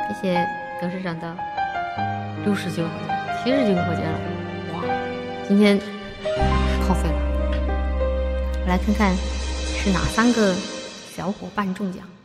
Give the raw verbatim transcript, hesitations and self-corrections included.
谢谢董事长的六十几个火箭，七十几个火箭了，哇！今天耗费了。我来看看是哪三个小伙伴中奖。